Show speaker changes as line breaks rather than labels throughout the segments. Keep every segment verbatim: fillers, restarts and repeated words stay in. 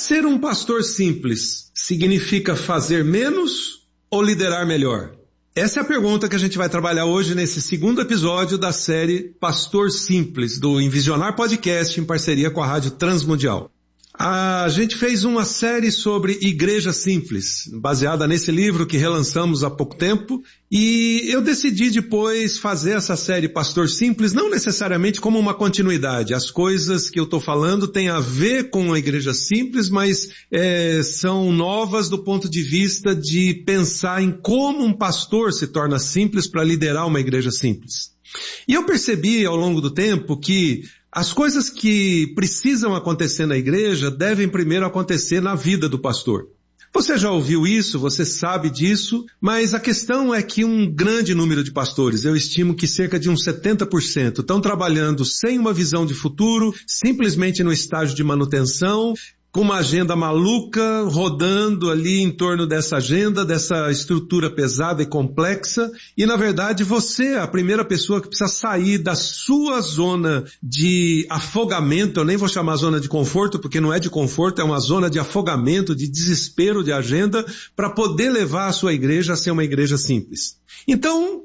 Ser um pastor simples significa fazer menos ou liderar melhor? Essa é a pergunta que a gente vai trabalhar hoje nesse segundo episódio da série Pastor Simples, do Envisionar Podcast, em parceria com a Rádio Transmundial. A gente fez uma série sobre Igreja Simples, baseada nesse livro que relançamos há pouco tempo, e eu decidi depois fazer essa série Pastor Simples, não necessariamente como uma continuidade. As coisas que eu estou falando têm a ver com a Igreja Simples, mas é, são novas do ponto de vista de pensar em como um pastor se torna simples para liderar uma igreja simples. E eu percebi ao longo do tempo que as coisas que precisam acontecer na igreja devem primeiro acontecer na vida do pastor. Você já ouviu isso, você sabe disso, mas a questão é que um grande número de pastores, eu estimo que cerca de uns setenta por cento, estão trabalhando sem uma visão de futuro, simplesmente no estágio de manutenção, com uma agenda maluca, rodando ali em torno dessa agenda, dessa estrutura pesada e complexa, e na verdade você é a primeira pessoa que precisa sair da sua zona de afogamento. Eu nem vou chamar zona de conforto, porque não é de conforto, é uma zona de afogamento, de desespero de agenda, para poder levar a sua igreja a ser uma igreja simples. Então,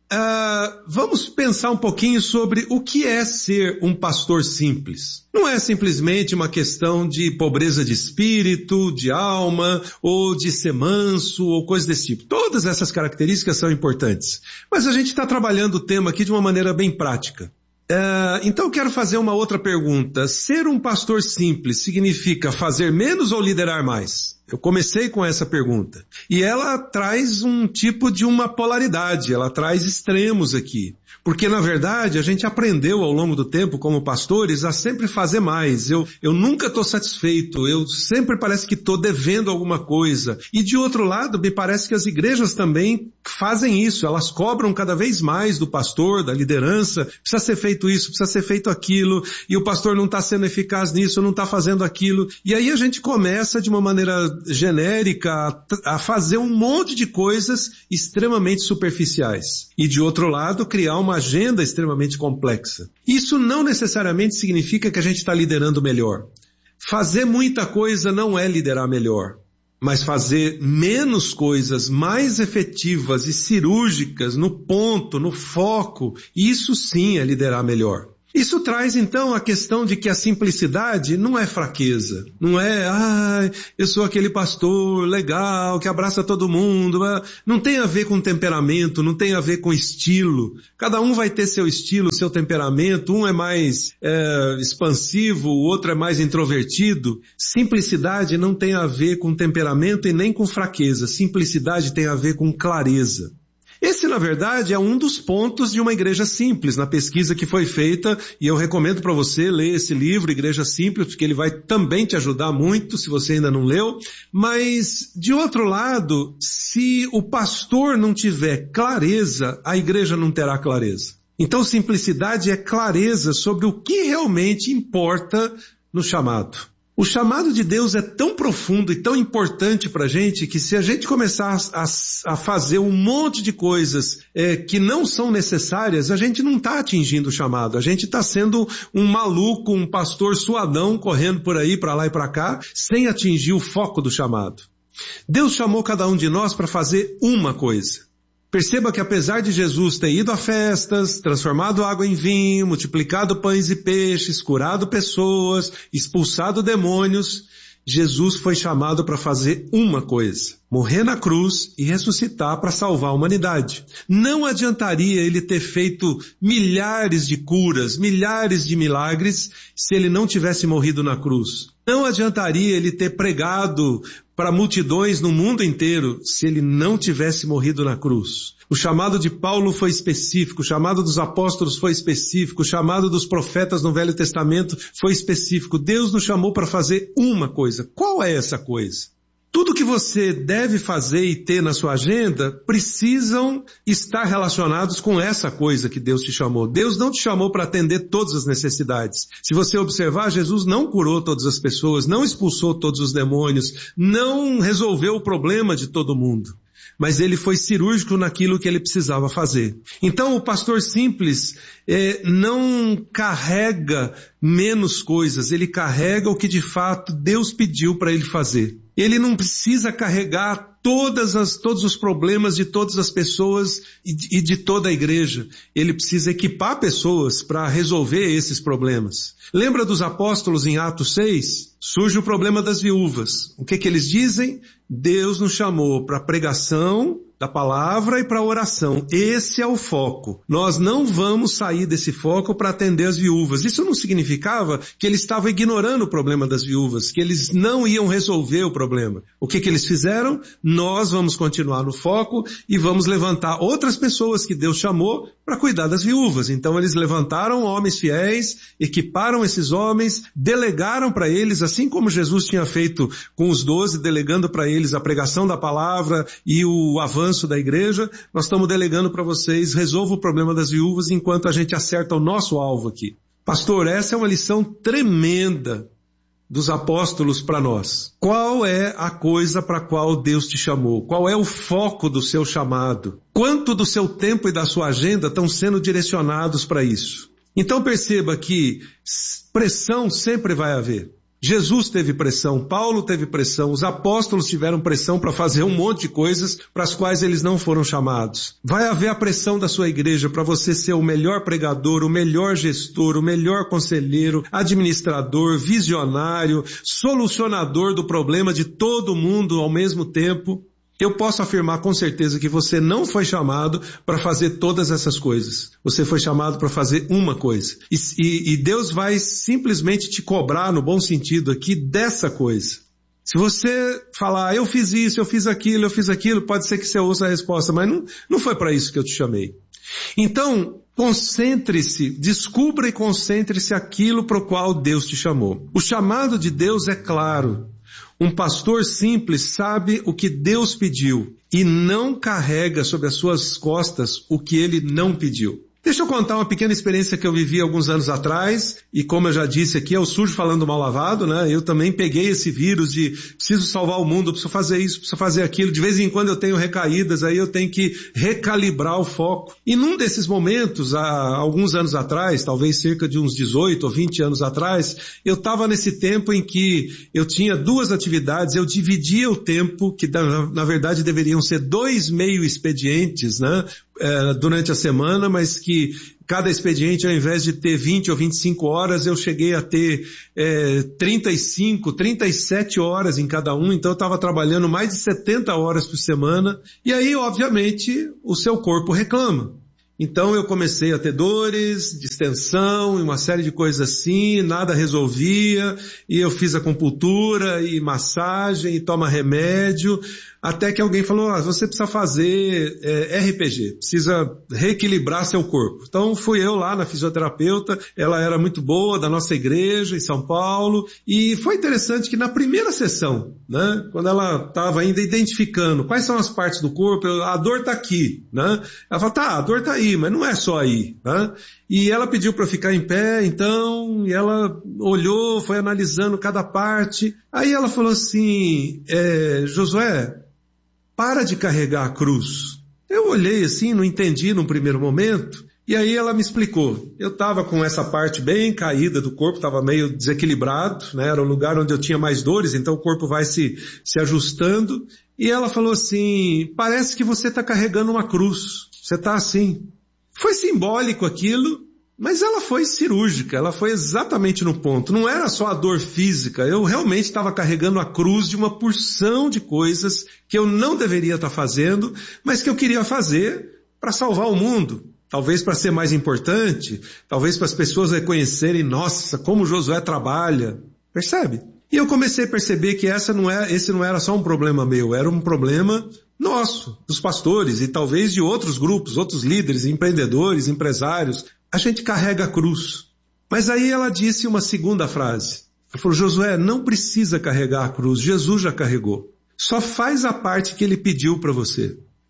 Uh, vamos pensar um pouquinho sobre o que é ser um pastor simples. Não é simplesmente uma questão de pobreza de espírito, de alma, ou de ser manso, ou coisa desse tipo. Todas essas características são importantes. Mas a gente está trabalhando o tema aqui de uma maneira bem prática. Uh, então eu quero fazer uma outra pergunta. Ser um pastor simples significa fazer menos ou liderar mais? Eu comecei com essa pergunta. E ela traz um tipo de uma polaridade, ela traz extremos aqui. Porque, na verdade, a gente aprendeu ao longo do tempo, como pastores, a sempre fazer mais. Eu, eu nunca estou satisfeito, eu sempre parece que estou devendo alguma coisa. E, de outro lado, me parece que as igrejas também fazem isso. Elas cobram cada vez mais do pastor, da liderança. Precisa ser feito isso, precisa ser feito aquilo. E o pastor não está sendo eficaz nisso, não está fazendo aquilo. E aí a gente começa, de uma maneira genérica, a, a fazer um monte de coisas extremamente superficiais. E, de outro lado, criar uma agenda extremamente complexa. Isso não necessariamente significa que a gente está liderando melhor. Fazer muita coisa não é liderar melhor, mas fazer menos coisas mais efetivas e cirúrgicas no ponto, no foco, isso sim é liderar melhor. Isso traz então a questão de que a simplicidade não é fraqueza, não é, ah, eu sou aquele pastor legal que abraça todo mundo, não tem a ver com temperamento, não tem a ver com estilo. Cada um vai ter seu estilo, seu temperamento, um é mais é, expansivo, o outro é mais introvertido. Simplicidade não tem a ver com temperamento e nem com fraqueza, simplicidade tem a ver com clareza. Esse, na verdade, é um dos pontos de uma igreja simples, na pesquisa que foi feita, e eu recomendo para você ler esse livro, Igreja Simples, porque ele vai também te ajudar muito, se você ainda não leu. Mas, de outro lado, se o pastor não tiver clareza, a igreja não terá clareza. Então, simplicidade é clareza sobre o que realmente importa no chamado. O chamado de Deus é tão profundo e tão importante para a gente que se a gente começar a, a fazer um monte de coisas é, que não são necessárias, a gente não está atingindo o chamado. A gente está sendo um maluco, um pastor suadão correndo por aí, para lá e para cá, sem atingir o foco do chamado. Deus chamou cada um de nós para fazer uma coisa. Perceba que apesar de Jesus ter ido a festas, transformado água em vinho, multiplicado pães e peixes, curado pessoas, expulsado demônios, Jesus foi chamado para fazer uma coisa: morrer na cruz e ressuscitar para salvar a humanidade. Não adiantaria ele ter feito milhares de curas, milhares de milagres, se ele não tivesse morrido na cruz. Não adiantaria ele ter pregado para multidões no mundo inteiro, se ele não tivesse morrido na cruz. O chamado de Paulo foi específico, o chamado dos apóstolos foi específico, o chamado dos profetas no Velho Testamento foi específico. Deus nos chamou para fazer uma coisa. Qual é essa coisa? Tudo que você deve fazer e ter na sua agenda precisam estar relacionados com essa coisa que Deus te chamou. Deus não te chamou para atender todas as necessidades. Se você observar, Jesus não curou todas as pessoas, não expulsou todos os demônios, não resolveu o problema de todo mundo. mas ele foi cirúrgico naquilo que ele precisava fazer. Então o pastor simples é, não carrega menos coisas, ele carrega o que de fato Deus pediu para ele fazer. Ele não precisa carregar todas as, todos os problemas de todas as pessoas e de, e de toda a igreja. Ele precisa equipar pessoas para resolver esses problemas. Lembra dos apóstolos em Atos seis? Surge o problema das viúvas. O que que eles dizem? Deus nos chamou para pregação da palavra e para oração. Esse é o foco. Nós não vamos sair desse foco para atender as viúvas. Isso não significava que eles estavam ignorando o problema das viúvas, que eles não iam resolver o problema. O que que eles fizeram? Nós vamos continuar no foco e vamos levantar outras pessoas que Deus chamou para cuidar das viúvas. Então eles levantaram homens fiéis, equiparam esses homens, delegaram para eles, assim como Jesus tinha feito com os doze, delegando para eles a pregação da palavra e o avanço da igreja, nós estamos delegando para vocês, resolva o problema das viúvas enquanto a gente acerta o nosso alvo aqui. Pastor, essa é uma lição tremenda dos apóstolos para nós. Qual é a coisa para a qual Deus te chamou? Qual é o foco do seu chamado? Quanto do seu tempo e da sua agenda estão sendo direcionados para isso? Então perceba que pressão sempre vai haver. Jesus teve pressão, Paulo teve pressão, os apóstolos tiveram pressão para fazer um monte de coisas para as quais eles não foram chamados. Vai haver a pressão da sua igreja para você ser o melhor pregador, o melhor gestor, o melhor conselheiro, administrador, visionário, solucionador do problema de todo mundo ao mesmo tempo. Eu posso afirmar com certeza que você não foi chamado para fazer todas essas coisas. Você foi chamado para fazer uma coisa. E, e, e Deus vai simplesmente te cobrar, no bom sentido aqui, dessa coisa. Se você falar, eu fiz isso, eu fiz aquilo, eu fiz aquilo, pode ser que você ouça a resposta, mas não, não foi para isso que eu te chamei. Então, concentre-se, descubra e concentre-se aquilo para o qual Deus te chamou. O chamado de Deus é claro. Um pastor simples sabe o que Deus pediu e não carrega sobre as suas costas o que ele não pediu. Deixa eu contar uma pequena experiência que eu vivi alguns anos atrás, e como eu já disse aqui, é o sujo falando mal lavado, né? Eu também peguei esse vírus de preciso salvar o mundo, preciso fazer isso, preciso fazer aquilo. De vez em quando eu tenho recaídas, aí eu tenho que recalibrar o foco. E num desses momentos, há alguns anos atrás, talvez cerca de uns dezoito ou vinte anos atrás, eu estava nesse tempo em que eu tinha duas atividades, eu dividia o tempo, que na, na verdade deveriam ser dois meio expedientes, né? É, durante a semana, mas que cada expediente, ao invés de ter vinte ou vinte e cinco horas, eu cheguei a ter é, trinta e cinco, trinta e sete horas em cada um, então eu estava trabalhando mais de setenta horas por semana, e aí, obviamente, o seu corpo reclama. Então eu comecei a ter dores, distensão e uma série de coisas assim, nada resolvia, e eu fiz acupuntura e massagem e toma remédio, até que alguém falou, ah, você precisa fazer é, R P G, precisa reequilibrar seu corpo. Então fui eu lá na fisioterapeuta, ela era muito boa, da nossa igreja em São Paulo, e foi interessante que na primeira sessão, né, quando ela estava ainda identificando quais são as partes do corpo, eu, a dor está aqui, né? Ela falou, tá, a dor está aí, mas não é só aí, né? E ela pediu para eu ficar em pé, então, e ela olhou, foi analisando cada parte, aí ela falou assim, é, Josué, para de carregar a cruz. Eu olhei assim, não entendi no primeiro momento, e aí ela me explicou. Eu estava com essa parte bem caída do corpo, estava meio desequilibrado, né? Era o lugar onde eu tinha mais dores, então o corpo vai se, se ajustando, e ela falou assim, parece que você está carregando uma cruz, você está assim. Foi simbólico aquilo, mas ela foi cirúrgica, ela foi exatamente no ponto. Não era só a dor física, eu realmente estava carregando a cruz de uma porção de coisas que eu não deveria estar fazendo, mas que eu queria fazer para salvar o mundo. Talvez para ser mais importante, talvez para as pessoas reconhecerem, nossa, como Josué trabalha. Percebe? E eu comecei a perceber que essa não é, esse não era só um problema meu, era um problema nosso, dos pastores e talvez de outros grupos, outros líderes, empreendedores, empresários. A gente carrega a cruz. Mas aí ela disse uma segunda frase. Ela falou, Josué, não precisa carregar a cruz, Jesus já carregou. Só faz a parte que ele pediu para você.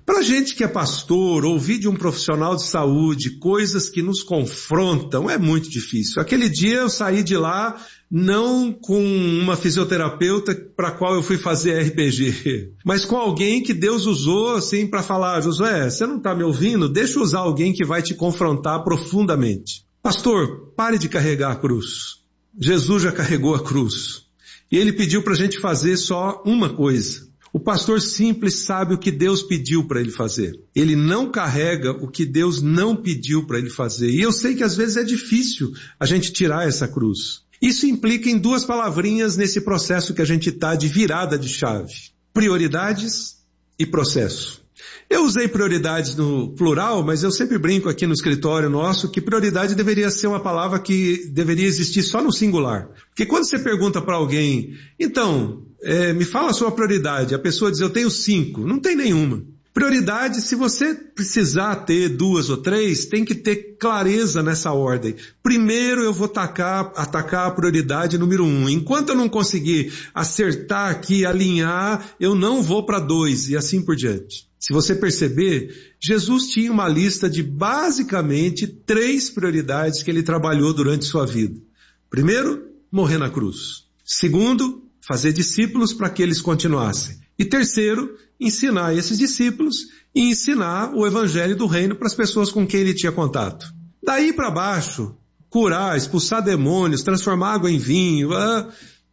Para gente que é pastor, ouvir de um profissional de saúde coisas que nos confrontam é muito difícil. Aquele dia eu saí de lá não com uma fisioterapeuta para a qual eu fui fazer R P G, mas com alguém que Deus usou assim para falar: Josué, você não está me ouvindo? Deixa eu usar alguém que vai te confrontar profundamente. Pastor, pare de carregar a cruz. Jesus já carregou a cruz. E ele pediu para a gente fazer só uma coisa. O pastor simples sabe o que Deus pediu para ele fazer. Ele não carrega o que Deus não pediu para ele fazer. E eu sei que às vezes é difícil a gente tirar essa cruz. Isso implica em duas palavrinhas nesse processo que a gente está de virada de chave: prioridades e processo. Eu usei prioridades no plural, mas eu sempre brinco aqui no escritório nosso que prioridade deveria ser uma palavra que deveria existir só no singular. Porque quando você pergunta para alguém, então, é, me fala a sua prioridade, a pessoa diz: eu tenho cinco, não tem nenhuma. Prioridade, se você precisar ter duas ou três, tem que ter clareza nessa ordem. Primeiro eu vou atacar, atacar a prioridade número um. Enquanto eu não conseguir acertar aqui, alinhar, eu não vou para dois e assim por diante. Se você perceber, Jesus tinha uma lista de basicamente três prioridades que ele trabalhou durante sua vida. Primeiro, morrer na cruz. Segundo, fazer discípulos para que eles continuassem. E terceiro, ensinar esses discípulos e ensinar o evangelho do reino para as pessoas com quem ele tinha contato. Daí para baixo, curar, expulsar demônios, transformar água em vinho, ah,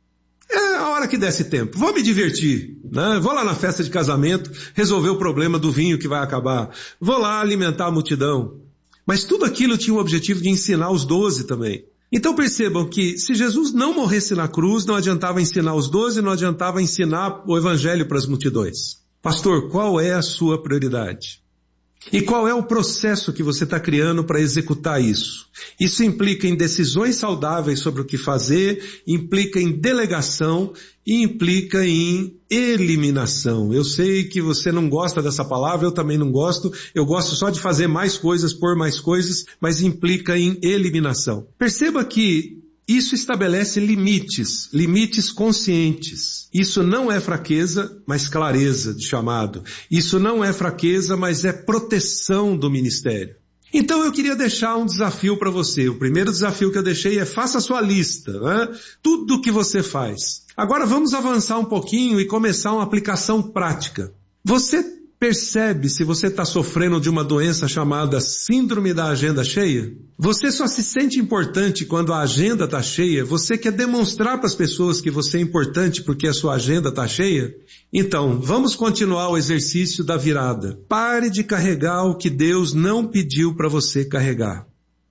é a hora que desse tempo. Vou me divertir, né? Vou lá na festa de casamento resolver o problema do vinho que vai acabar. Vou lá alimentar a multidão. Mas tudo aquilo tinha o objetivo de ensinar os doze também. Então percebam que se Jesus não morresse na cruz, não adiantava ensinar os doze, não adiantava ensinar o evangelho para as multidões. Pastor, qual é a sua prioridade? E qual é o processo que você está criando para executar isso? Isso implica em decisões saudáveis sobre o que fazer, implica em delegação e implica em eliminação. Eu sei que você não gosta dessa palavra, eu também não gosto. Eu gosto só de fazer mais coisas por mais coisas, mas implica em eliminação. Perceba que isso estabelece limites, limites conscientes. Isso não é fraqueza, mas clareza de chamado. Isso não é fraqueza, mas é proteção do ministério. Então eu queria deixar um desafio para você. O primeiro desafio que eu deixei é: faça a sua lista, né? Tudo que você faz. Agora vamos avançar um pouquinho e começar uma aplicação prática. Você percebe se você está sofrendo de uma doença chamada síndrome da agenda cheia? Você só se sente importante quando a agenda está cheia? Você quer demonstrar para as pessoas que você é importante porque a sua agenda está cheia? Então, vamos continuar o exercício da virada. Pare de carregar o que Deus não pediu para você carregar.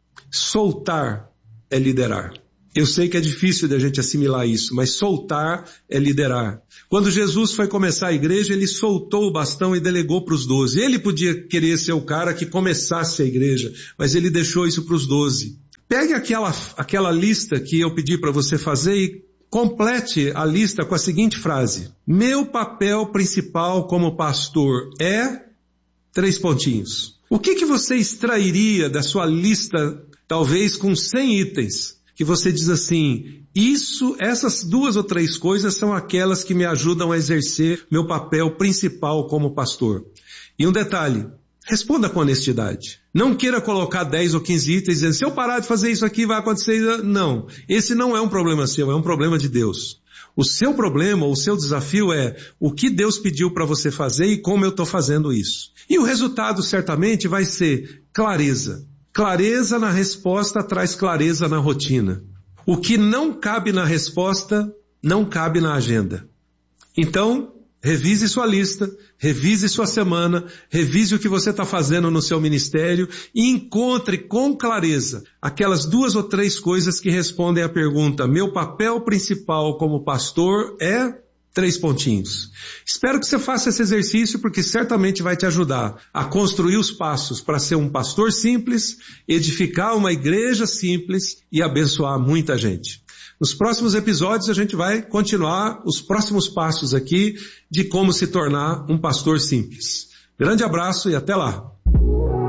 Soltar é liderar. Eu sei que é difícil de a gente assimilar isso, mas soltar é liderar. Quando Jesus foi começar a igreja, ele soltou o bastão e delegou para os doze. Ele podia querer ser o cara que começasse a igreja, mas ele deixou isso para os doze. Pegue aquela, aquela lista que eu pedi para você fazer e complete a lista com a seguinte frase: meu papel principal como pastor é... três pontinhos. O que que você extrairia da sua lista, talvez com cem itens, que você diz assim: isso, essas duas ou três coisas são aquelas que me ajudam a exercer meu papel principal como pastor? E um detalhe, responda com honestidade. Não queira colocar dez ou quinze itens dizendo: se eu parar de fazer isso aqui vai acontecer. Não, esse não é um problema seu, é um problema de Deus. O seu problema, o seu desafio é o que Deus pediu para você fazer e como eu estou fazendo isso. E o resultado certamente vai ser clareza. Clareza na resposta traz clareza na rotina. O que não cabe na resposta, não cabe na agenda. Então, revise sua lista, revise sua semana, revise o que você está fazendo no seu ministério e encontre com clareza aquelas duas ou três coisas que respondem à pergunta: meu papel principal como pastor é... três pontinhos. Espero que você faça esse exercício porque certamente vai te ajudar a construir os passos para ser um pastor simples, edificar uma igreja simples e abençoar muita gente. Nos próximos episódios a gente vai continuar os próximos passos aqui de como se tornar um pastor simples. Grande abraço e até lá!